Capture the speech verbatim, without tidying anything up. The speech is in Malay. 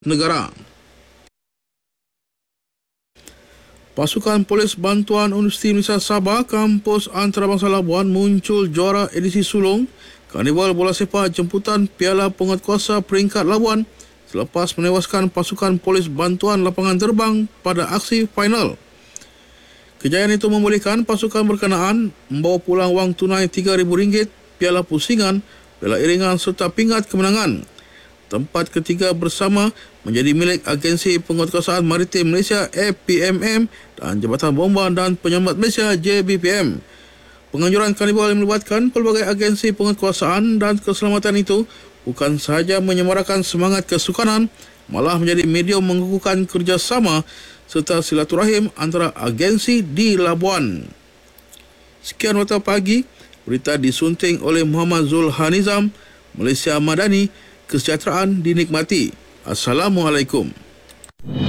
negara. Pasukan Polis Bantuan Universiti Malaysia Sabah Kampus Antarabangsa Labuan muncul juara edisi sulung Karnival Bola Sepak Jemputan Piala Penguatkuasa Peringkat Labuan selepas menewaskan pasukan Polis Bantuan Lapangan Terbang pada aksi final. Kejayaan itu membolehkan pasukan berkenaan membawa pulang wang tunai tiga ribu ringgit, piala pusingan, bela iringan serta pingat kemenangan. Tempat ketiga bersama menjadi milik Agensi Penguatkuasaan Maritim Malaysia A P M M dan Jabatan Bomba dan Penyelamat Malaysia J B P M. Penganjuran karnival yang melibatkan pelbagai agensi penguatkuasaan dan keselamatan itu bukan sahaja menyemarakan semangat kesukanan, malah menjadi medium mengukuhkan kerjasama serta silaturahim antara agensi di Labuan. Sekian Warta Pagi, berita disunting oleh Muhammad Zulhanizam, Malaysia Madani, kesejahteraan dinikmati. Assalamualaikum.